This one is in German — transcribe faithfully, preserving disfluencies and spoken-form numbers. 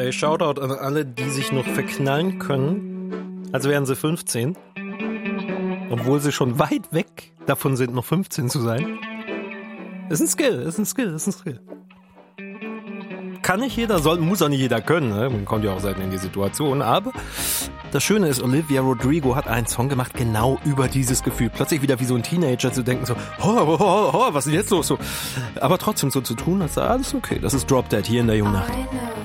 Ey, Shoutout an alle, die sich noch verknallen können, als wären sie fünfzehn. Obwohl sie schon weit weg davon sind, noch fünfzehn zu sein. Ist ein Skill, ist ein Skill, ist ein Skill. Kann nicht jeder, soll, muss auch nicht jeder können, ne? Man kommt ja auch selten in die Situation, aber das Schöne ist, Olivia Rodrigo hat einen Song gemacht, genau über dieses Gefühl. Plötzlich wieder wie so ein Teenager zu denken, so, ho, ho, ho, ho, was ist jetzt los? So. Aber trotzdem so zu tun, als sei alles okay. Das ist Drop Dead hier in der Jungen Nacht.